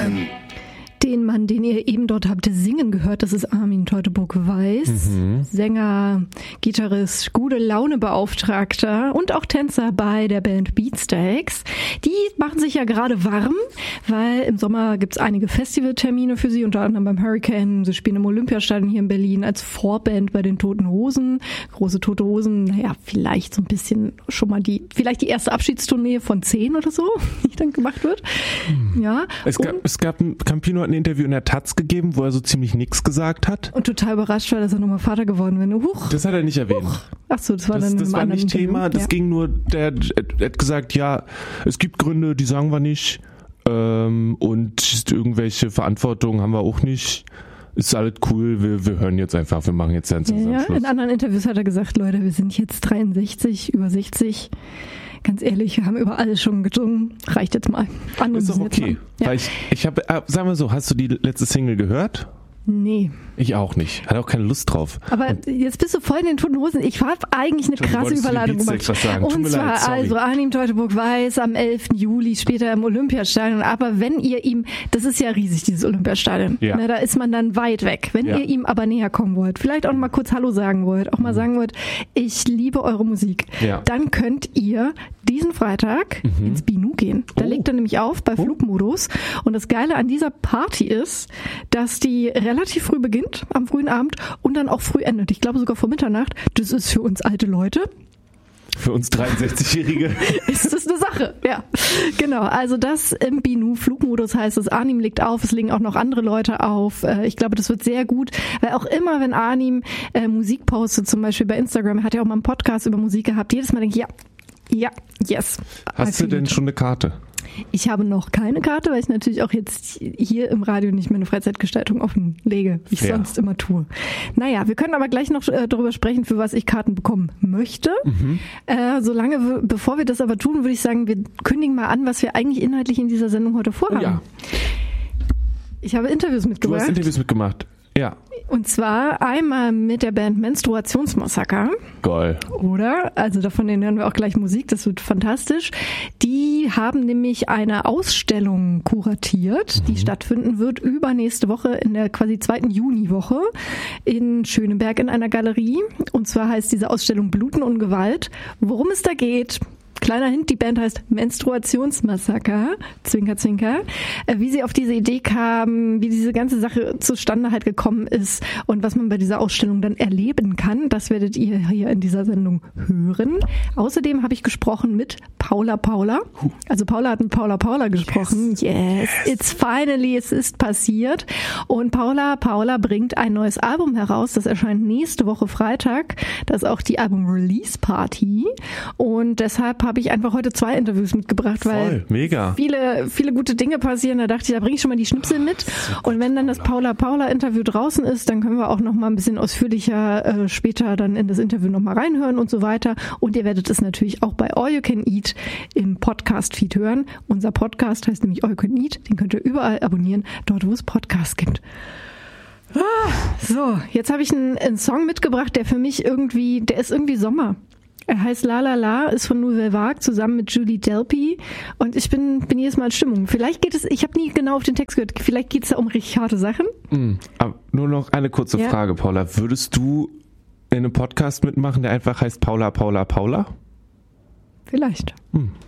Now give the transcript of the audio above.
Den Mann, den ihr eben dort habt singen gehört, das ist Armin Teutoburg-Weiß, Sänger, Gitarrist, Gute-Laune-Beauftragter und auch Tänzer bei der Band Beatsteaks. Die machen sich ja gerade warm, weil im Sommer gibt's einige Festivaltermine für sie, unter anderem beim Hurricane. Sie spielen im Olympiastadion hier in Berlin als Vorband bei den Toten Hosen. Große Tote Hosen, naja, vielleicht so ein bisschen schon mal vielleicht die erste Abschiedstournee von 10 oder so, die dann gemacht wird. Ja. Es gab Campino hat ein Interview in der Taz gegeben, wo er so ziemlich nichts gesagt hat. Und total überrascht war, dass er nochmal Vater geworden wäre. Huch. Das hat er nicht erwähnt. Achso, das war dann das war nicht Thema. Das ging nur, er hat gesagt, ja, es gibt Gründe, die sagen wir nicht. Und irgendwelche Verantwortung haben wir auch nicht. Ist alles cool, wir hören jetzt einfach, wir machen jetzt ganz Schluss. In anderen Interviews hat er gesagt, Leute, wir sind jetzt 63, über 60. Ganz ehrlich, wir haben über alles schon gesungen. Reicht jetzt mal. Ist doch okay. Ja. Weil ich habe, sagen wir so, hast du die letzte Single gehört? Nee. Ich auch nicht. Hatte auch keine Lust drauf. Aber jetzt bist du voll in den Toten Hosen. Ich habe eigentlich eine krasse Überladung gemacht. Und zwar also Armin Teutoburg-Weiß am 11. Juli später im Olympiastadion. Aber wenn ihr ihm, das ist ja riesig, dieses Olympiastadion. Ja. Da ist man dann weit weg. Wenn ihr ihm aber näher kommen wollt, vielleicht auch mal kurz Hallo sagen wollt, auch mal sagen wollt, ich liebe eure Musik, dann könnt ihr diesen Freitag ins Binu gehen. Da legt er nämlich auf bei Flugmodus. Und das Geile an dieser Party ist, dass die relativ früh beginnt, am frühen Abend, und dann auch früh endet. Ich glaube sogar vor Mitternacht. Das ist für uns alte Leute. Für uns 63-Jährige. Ist das eine Sache, ja. Genau, also das im Binu, Flugmodus heißt es, Arnim legt auf, es legen auch noch andere Leute auf. Ich glaube, das wird sehr gut, weil auch immer, wenn Arnim Musik postet, zum Beispiel bei Instagram, er hat ja auch mal einen Podcast über Musik gehabt, jedes Mal denke ich, ja, yes. Hast du denn schon eine Karte? Ich habe noch keine Karte, weil ich natürlich auch jetzt hier im Radio nicht meine Freizeitgestaltung offenlege, wie ich sonst immer tue. Naja, wir können aber gleich noch darüber sprechen, für was ich Karten bekommen möchte. Bevor wir das aber tun, würde ich sagen, wir kündigen mal an, was wir eigentlich inhaltlich in dieser Sendung heute vorhaben. Ja. Ich habe Interviews mitgebracht. Du hast Interviews mitgemacht, ja. Und zwar einmal mit der Band Menstruationsmassaker. Geil. Oder? Also davon hören wir auch gleich Musik, das wird fantastisch. Die haben nämlich eine Ausstellung kuratiert, die stattfinden wird übernächste Woche in der quasi 2. Juniwoche in Schöneberg in einer Galerie. Und zwar heißt diese Ausstellung Bluten und Gewalt. Worum es da geht... Kleiner Hint, die Band heißt Menstruationsmassaker, Zwinker, Zwinker. Wie sie auf diese Idee kamen, wie diese ganze Sache zustande halt gekommen ist und was man bei dieser Ausstellung dann erleben kann, das werdet ihr hier in dieser Sendung hören. Außerdem habe ich gesprochen mit Paula. Also Paula hat mit Paula gesprochen. Yes, it's finally, es ist passiert. Und Paula bringt ein neues Album heraus, das erscheint nächste Woche Freitag. Das ist auch die Album-Release-Party. Und deshalb habe ich einfach heute 2 Interviews mitgebracht, weil mega. Viele gute Dinge passieren. Da dachte ich, da bringe ich schon mal die Schnipsel mit. Und wenn dann das Paula-Interview draußen ist, dann können wir auch noch mal ein bisschen ausführlicher später dann in das Interview noch mal reinhören und so weiter. Und ihr werdet es natürlich auch bei All You Can Eat im Podcast-Feed hören. Unser Podcast heißt nämlich All You Can Eat. Den könnt ihr überall abonnieren, dort wo es Podcasts gibt. So, jetzt habe ich einen Song mitgebracht, der für mich der ist irgendwie Sommer. Er heißt La La La, ist von Nouvelle Vague zusammen mit Julie Delpy und ich bin jedes Mal in Stimmung. Vielleicht geht es, ich habe nie genau auf den Text gehört, vielleicht geht es da um richtig harte Sachen. Aber nur noch eine kurze Frage, Paula. Würdest du in einem Podcast mitmachen, der einfach heißt Paula? Vielleicht.